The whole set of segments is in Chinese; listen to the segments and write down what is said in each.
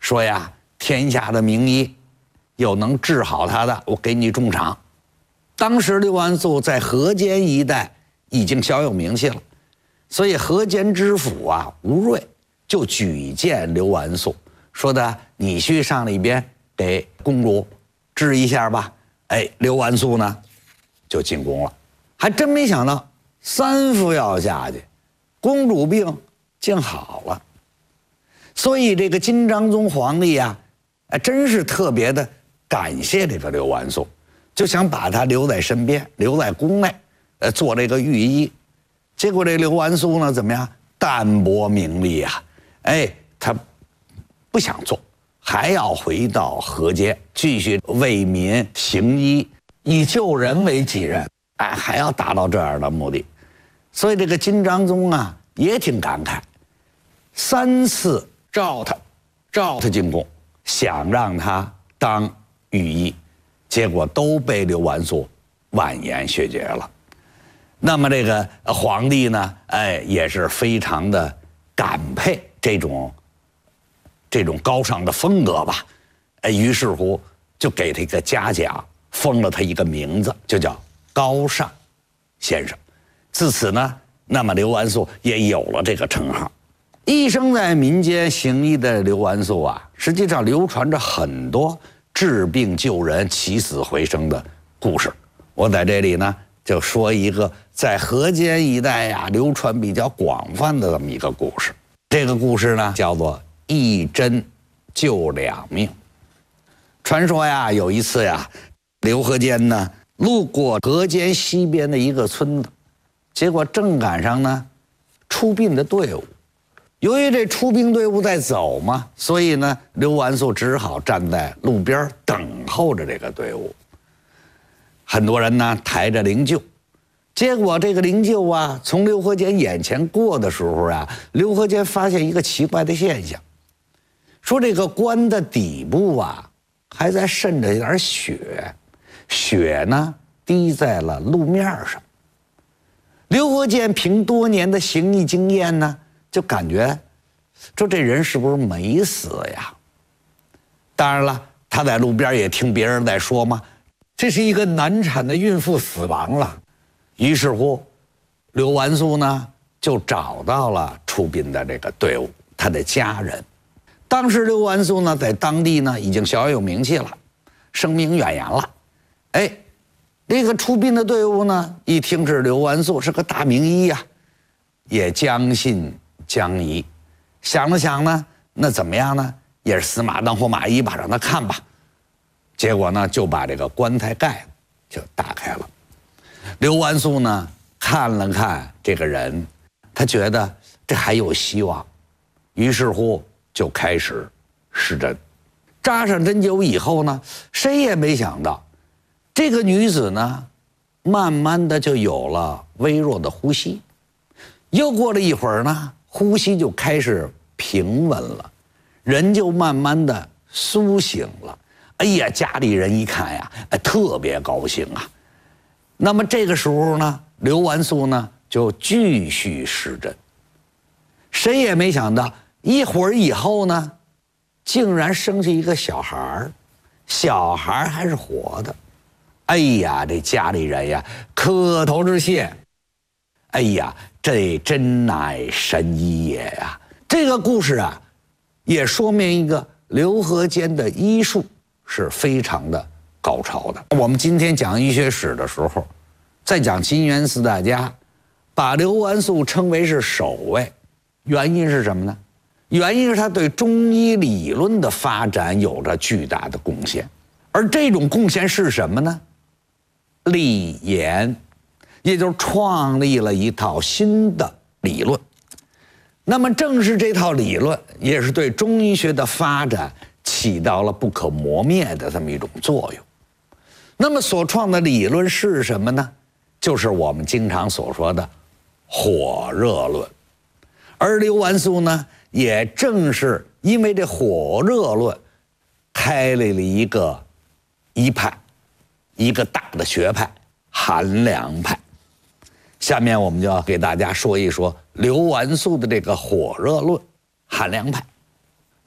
说呀，天下的名医有能治好他的，我给你重赏。当时刘完素在河间一带已经小有名气了，所以河间知府啊吴瑞就举荐刘完素，说的你去上那边给公主治一下吧。哎，刘完素呢就进宫了，还真没想到3副药下去，公主病竟好了。所以这个金章宗皇帝呀，真是特别的感谢这个刘完素，就想把他留在身边，留在宫内，做这个御医。结果这刘完素呢，怎么样？淡泊名利啊，他不想做，还要回到河间继续为民行医，以救人为己任，还要达到这样的目的。所以这个金章宗啊也挺感慨，3次召他进宫，想让他当御医，结果都被刘完素婉言谢绝了。那么这个皇帝呢，也是非常的感佩这种高尚的风格吧，于是乎就给他一个嘉奖，封了他一个名字，就叫高尚先生。自此呢，那么刘完素也有了这个称号。一生在民间行医的刘完素啊，实际上流传着很多治病救人、起死回生的故事。我在这里呢，就说一个在河间一带呀流传比较广泛的这么一个故事。这个故事呢，叫做一针救2命。传说呀，有一次呀，刘河间呢路过河间西边的一个村子，结果正赶上呢出殡的队伍。由于这出殡队伍在走嘛，所以呢刘完素只好站在路边等候着这个队伍。很多人呢抬着灵柩，结果这个灵柩啊从刘河间眼前过的时候啊，刘河间发现一个奇怪的现象，说这个棺的底部啊还在渗着一点血，血呢滴在了路面上。刘河间凭多年的行医经验呢，就感觉说这人是不是没死呀？当然了，他在路边也听别人在说嘛，这是一个难产的孕妇死亡了。于是乎，刘完素呢就找到了出殡的这个队伍，他的家人。当时刘完素呢在当地呢已经小有名气了，声名远扬了。这个出殡的队伍呢一听是刘完素是个大名医呀，也将信将疑，想了想呢，那怎么样呢？也是死马当活马医吧，让他看吧。结果呢，就把这个棺材盖就打开了。刘完素呢看了看这个人，他觉得这还有希望，于是乎就开始施针。扎上针灸以后呢，谁也没想到，这个女子呢，慢慢的就有了微弱的呼吸。又过了一会儿呢，呼吸就开始平稳了，人就慢慢的苏醒了。哎呀，家里人一看呀，特别高兴啊。那么这个时候呢，刘完素呢就继续施针。谁也没想到，一会儿以后呢，竟然生下一个小孩儿，小孩还是活的。哎呀，这家里人呀，磕头致谢。哎呀，这真乃神医也呀！这个故事啊，也说明一个刘河间的医术是非常的高超的。我们今天讲医学史的时候，在讲金元四大家，把刘完素称为是首位，原因是什么呢？原因是他对中医理论的发展有着巨大的贡献。而这种贡献是什么呢？立言，也就是创立了一套新的理论。那么正是这套理论，也是对中医学的发展起到了不可磨灭的这么一种作用。那么所创的理论是什么呢？就是我们经常所说的火热论。而刘完素呢，也正是因为这火热论，开了一个医派，一个大的学派——韩梁派。下面我们就要给大家说一说刘完素的这个火热论，韩梁派。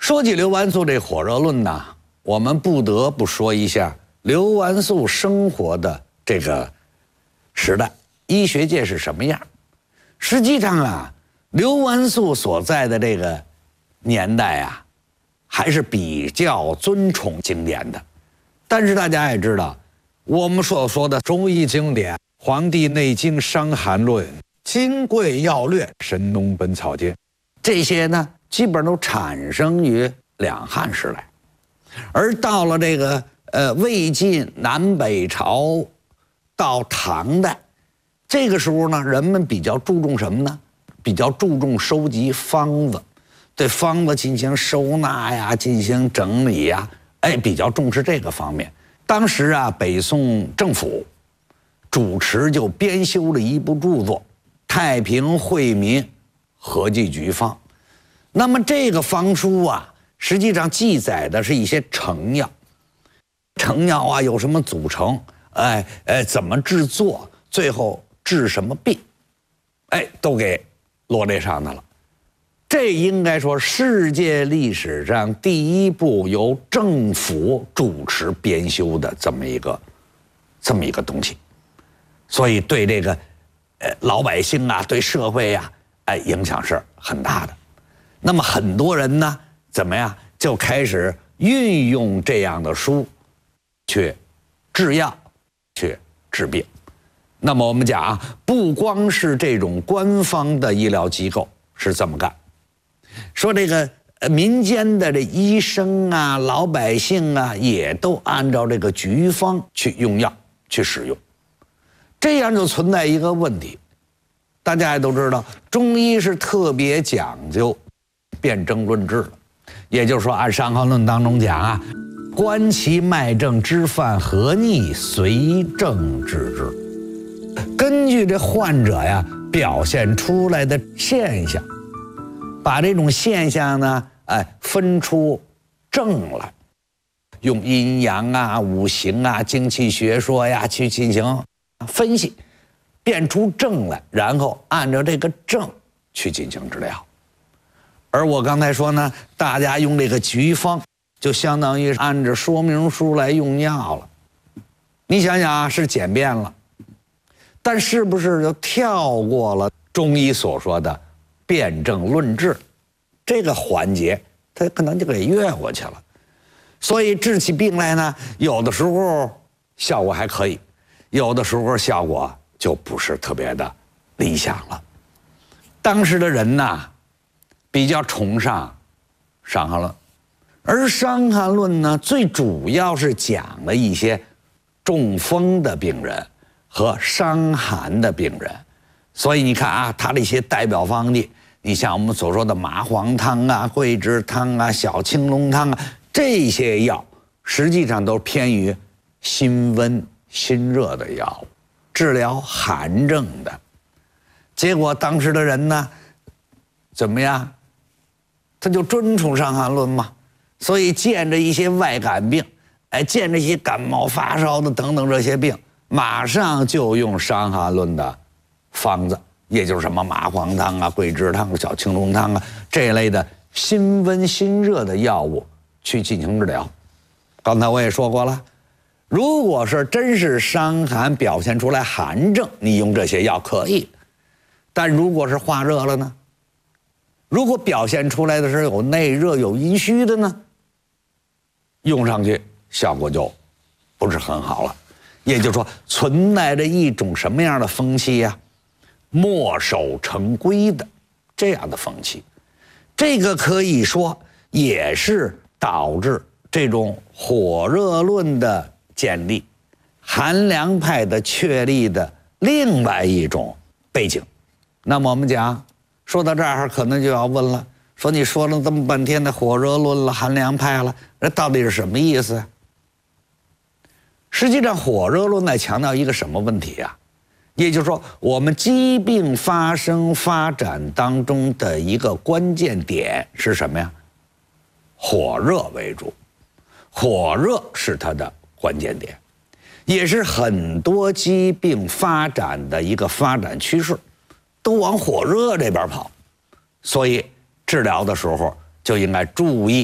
说起刘完素这火热论呢，我们不得不说一下刘完素生活的这个时代，医学界是什么样。实际上啊，刘完素所在的这个年代啊，还是比较尊崇经典的。但是大家也知道，我们所说的中医经典《黄帝内经》《伤寒论》《金匮要略》《神农本草经》，这些呢，基本都产生于两汉时代。而到了这个魏晋南北朝到唐代，这个时候呢，人们比较注重什么呢？比较注重收集方子，对方子进行收纳呀，进行整理呀，比较重视这个方面。当时啊，北宋政府主持就编修了一部著作《太平惠民合剂局方》。那么这个方书啊，实际上记载的是一些成药，成药啊有什么组成，怎么制作，最后治什么病，都给罗列上来了。这应该说世界历史上第一部由政府主持编修的这么一个东西，所以对这个老百姓啊，对社会呀，影响是很大的。那么很多人呢，怎么样就开始运用这样的书去制药，去治病。那么我们讲啊，不光是这种官方的医疗机构是这么干，说这个民间的这医生啊、老百姓啊，也都按照这个局方去用药去使用。这样就存在一个问题，大家也都知道，中医是特别讲究辨证论治的，也就是说，按《伤寒论》当中讲啊，观其脉证，知犯何逆，随症治之。根据这患者呀表现出来的现象，把这种现象呢，分出症来，用阴阳啊、五行啊、精气学说呀去进行分析，辨出症来，然后按照这个症去进行治疗。而我刚才说呢，大家用这个局方，就相当于按照说明书来用药了。你想想啊，是简便了，但是不是就跳过了中医所说的辨证论治这个环节，它可能就给越过去了。所以治起病来呢，有的时候效果还可以，有的时候效果就不是特别的理想了。当时的人呢，比较崇尚《伤寒论》，而《伤寒论》呢，最主要是讲了一些中风的病人和伤寒的病人。所以你看啊，他的一些代表方剂，你像我们所说的麻黄汤啊、桂枝汤啊、小青龙汤啊，这些药实际上都偏于辛温辛热的药物，治疗寒症的。结果当时的人呢，怎么样？他就遵从《伤寒论》嘛，所以见着一些外感病，见着一些感冒发烧的等等这些病，马上就用《伤寒论》的方子，也就是什么麻黄汤啊、桂枝汤、小青龙汤啊这一类的辛温辛热的药物去进行治疗。刚才我也说过了，如果是真是伤寒表现出来寒症，你用这些药可以，但如果是化热了呢？如果表现出来的是有内热有阴虚的呢，用上去效果就不是很好了。也就是说，存在着一种什么样的风气呀？墨守成规的这样的风气，这个可以说也是导致这种火热论的建立、寒凉派的确立的另外一种背景。那么我们讲说到这儿，可能就要问了，说你说了这么半天的火热论了、寒凉派了，这到底是什么意思？实际上，火热论在强调一个什么问题啊？也就是说，我们疾病发生发展当中的一个关键点是什么呀？火热为主，火热是它的关键点，也是很多疾病发展的一个发展趋势，都往火热这边跑。所以治疗的时候就应该注意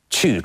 去